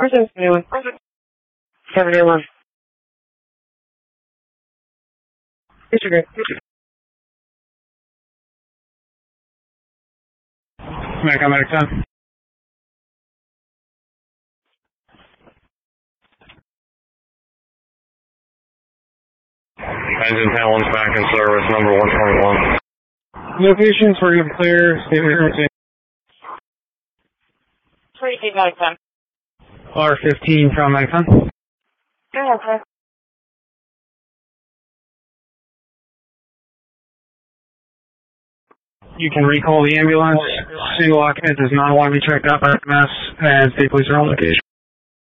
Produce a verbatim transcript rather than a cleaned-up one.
Person, anyone? seven eight one. Mister Gray. Medic on medic ten. Engine ten one's back in service, number one twenty-one. Locations were given clear, state of emergency. twenty-eight medic ten. R fifteen from medic ten. Go ahead, sir. You can recall the ambulance. Single occupant does not want to be checked out by M S, and state police are on location.